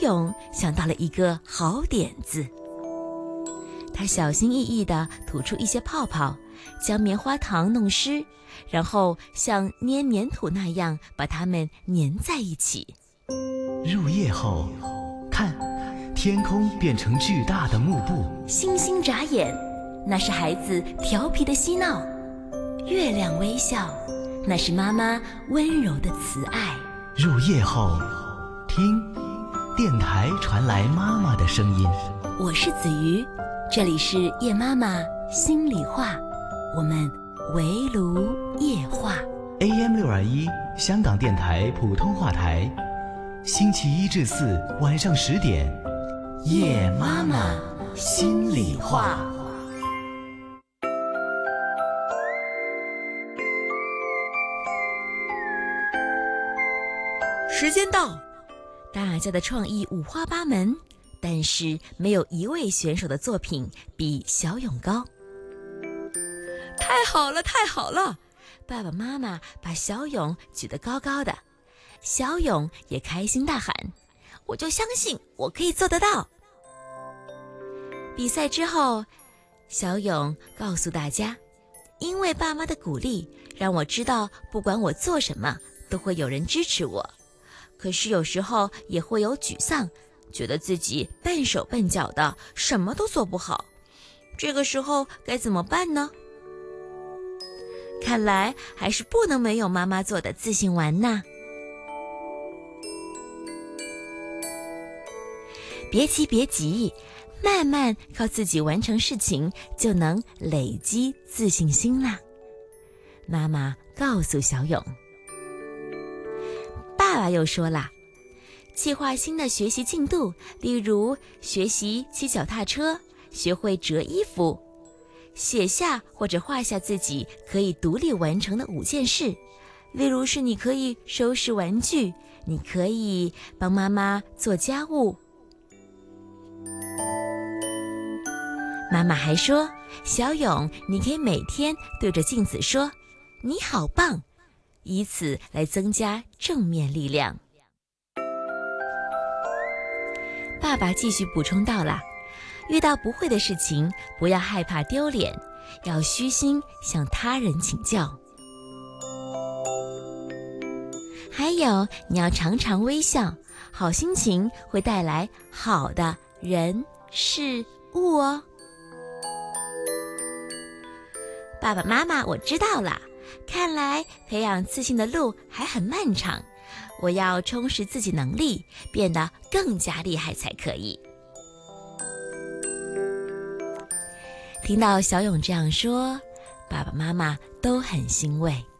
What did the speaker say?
勇想到了一个好点子，他小心翼翼地吐出一些泡泡，将棉花糖弄湿，然后像捏黏土那样把它们粘在一起。 入夜后，看，天空变成巨大的幕布。 星星眨眼，那是孩子调皮的嬉闹；月亮微笑，那是妈妈温柔的慈爱。 入夜后，听，电台传来妈妈的声音。 我是子瑜，这里是夜妈妈心里话，我们围炉夜话。 AM621香港电台普通话台，星期一至四晚上10点，夜妈妈心里话。 时间到，大家的创意五花八门，但是没有一位选手的作品比小勇高。太好了，太好了！爸爸妈妈把小勇举得高高的，小勇也开心大喊：“我就相信我可以做得到！”比赛之后，小勇告诉大家，因为爸妈的鼓励，让我知道不管我做什么，都会有人支持我。可是有时候也会有沮丧，觉得自己笨手笨脚的，什么都做不好。这个时候该怎么办呢？看来还是不能没有妈妈做的自信丸呐。别急别急，慢慢靠自己完成事情，就能累积自信心啦。妈妈告诉小勇。爸爸又说了，计划新的学习进度，例如学习骑脚踏车，学会折衣服，写下或者画下自己可以独立完成的5件事，例如是你可以收拾玩具，你可以帮妈妈做家务。妈妈还说，小勇，你可以每天对着镜子说你好棒，以此来增加正面力量。爸爸继续补充到了，遇到不会的事情，不要害怕丢脸，要虚心向他人请教。还有，你要常常微笑，好心情会带来好的人事物哦。爸爸妈妈，我知道了，看来培养自信的路还很漫长，我要充实自己能力，变得更加厉害才可以。听到小勇这样说，爸爸妈妈都很欣慰。